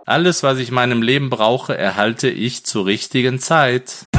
Alles, was ich in meinem Leben brauche, erhalte ich zur richtigen Zeit.